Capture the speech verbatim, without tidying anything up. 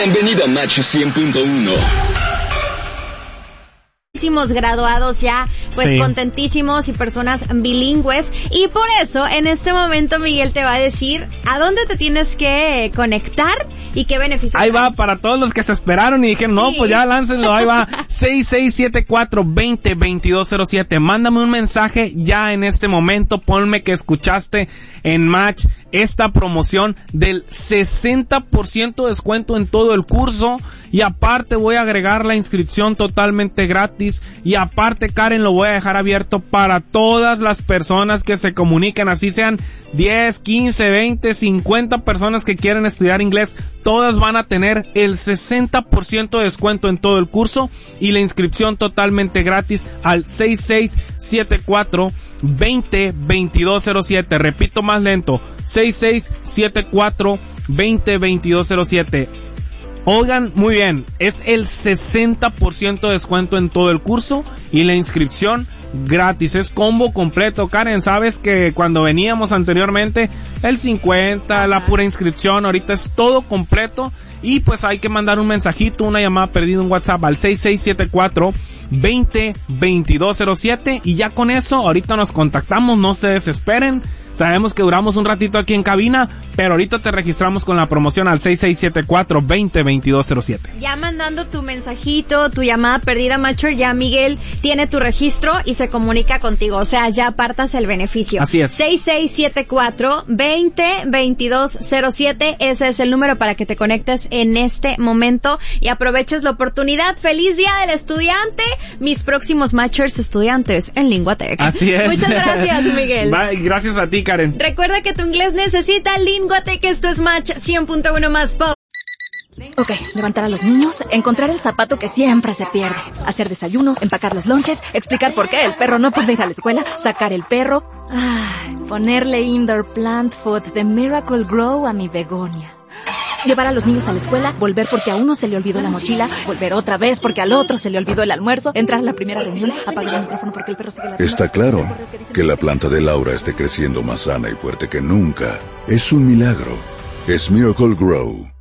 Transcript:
Bienvenido a Match cien punto uno. Graduados ya, pues sí, contentísimos y personas bilingües, y por eso en este momento Miguel te va a decir a dónde te tienes que conectar y qué beneficios. Ahí va, para todos los que se esperaron y dijeron, no, sí, pues ya láncenlo, ahí va, seis seis siete cuatro, dos cero, dos dos cero siete, mándame un mensaje ya en este momento, ponme que escuchaste en Match esta promoción del sesenta por ciento de descuento en todo el curso, y aparte voy a agregar la inscripción totalmente gratis, y aparte, Karen, lo voy a dejar abierto para todas las personas que se comuniquen, así sean diez, quince, veinte, cincuenta personas que quieren estudiar inglés, todas van a tener el sesenta por ciento de descuento en todo el curso y la inscripción totalmente gratis al seis seis siete cuatro, dos cero, dos dos cero siete. Repito más lento, seis seis siete cuatro, dos cero, dos dos cero siete. Oigan, muy bien, es el sesenta por ciento de descuento en todo el curso y la inscripción gratis, es combo completo. Karen, sabes que cuando veníamos anteriormente el cincuenta, la pura inscripción, ahorita es todo completo, y pues hay que mandar un mensajito, una llamada perdida, un WhatsApp al seis seis siete cuatro, dos cero, dos dos cero siete, y ya con eso ahorita nos contactamos, no se desesperen. Sabemos que duramos un ratito aquí en cabina, pero ahorita te registramos con la promoción al seis seis siete cuatro, dos cero, dos dos cero siete. Ya mandando tu mensajito, tu llamada perdida, Matcher, ya Miguel tiene tu registro y se comunica contigo, o sea, ya apartas el beneficio. Así es. seis seis siete cuatro, dos cero, dos dos cero siete, ese es el número para que te conectes en este momento y aproveches la oportunidad. ¡Feliz Día del Estudiante! Mis próximos Matchers estudiantes en Linguatec. Así es. Muchas gracias, Miguel. Bye, gracias a ti, Karen. Recuerda que tu inglés necesita Linguatec, esto es Match cien punto uno más pop. Ok, levantar a los niños, encontrar el zapato que siempre se pierde, hacer desayuno, empacar los lonches, explicar por qué el perro no puede ir a la escuela, sacar el perro, ay, ponerle indoor plant food de Miracle Grow a mi begonia. Llevar a los niños a la escuela, volver porque a uno se le olvidó la mochila, volver otra vez porque al otro se le olvidó el almuerzo, entrar a la primera reunión, apagar el micrófono porque el perro sigue la... Está claro que la planta de Laura esté creciendo más sana y fuerte que nunca. Es un milagro. Es Miracle Grow.